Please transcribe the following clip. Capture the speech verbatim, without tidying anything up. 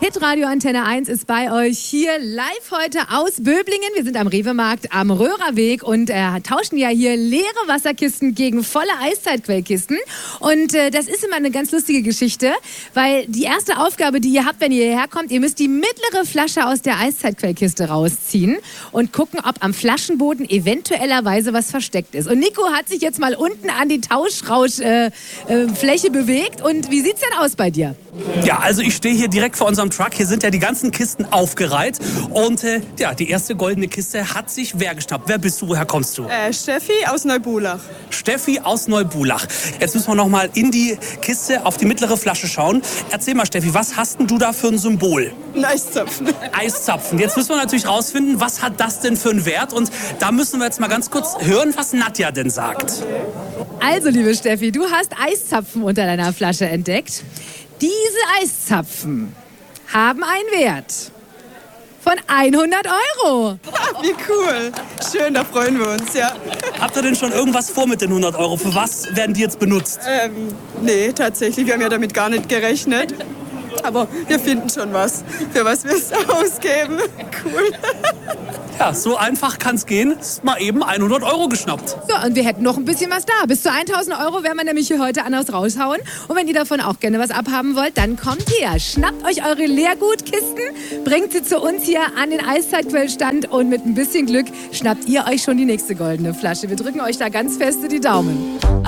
Hitradio Antenne eins ist bei euch hier live heute aus Böblingen. Wir sind am Rewe-Markt am Röhrerweg und äh, tauschen ja hier leere Wasserkisten gegen volle Eiszeitquellkisten. Und äh, das ist immer eine ganz lustige Geschichte, weil die erste Aufgabe, die ihr habt, wenn ihr hierher kommt, ihr müsst die mittlere Flasche aus der Eiszeitquellkiste rausziehen und gucken, ob am Flaschenboden eventuellerweise was versteckt ist. Und Nico hat sich jetzt mal unten an die Tauschrauschfläche äh, äh, Fläche bewegt. Und wie sieht's denn aus bei dir? Ja, also ich stehe hier direkt vor unserem Truck. Hier sind ja die ganzen Kisten aufgereiht. Und äh, ja, die erste goldene Kiste hat sich wer geschnappt? Wer bist du? Woher kommst du? Äh, Steffi aus Neubulach. Steffi aus Neubulach. Jetzt müssen wir noch mal in die Kiste auf die mittlere Flasche schauen. Erzähl mal, Steffi, was hast denn du da für ein Symbol? Ein Eiszapfen. Eiszapfen. Jetzt müssen wir natürlich rausfinden, was hat das denn für einen Wert? Und da müssen wir jetzt mal ganz kurz hören, was Nadja denn sagt. Also, liebe Steffi, du hast Eiszapfen unter deiner Flasche entdeckt. Diese Eiszapfen haben einen Wert von hundert Euro. Wie cool. Schön, da freuen wir uns, ja. Habt ihr denn schon irgendwas vor mit den hundert Euro? Für was werden die jetzt benutzt? Ähm, nee, tatsächlich. Wir haben ja damit gar nicht gerechnet. Aber wir finden schon was, für was wir es ausgeben. Cool. Ja, so einfach kann es gehen. Ist mal eben hundert Euro geschnappt. So, und wir hätten noch ein bisschen was da. Bis zu tausend Euro werden wir nämlich hier heute anders raushauen. Und wenn ihr davon auch gerne was abhaben wollt, dann kommt her. Schnappt euch eure Leergutkisten, bringt sie zu uns hier an den Eiszeitquellstand und mit ein bisschen Glück schnappt ihr euch schon die nächste goldene Flasche. Wir drücken euch da ganz feste die Daumen.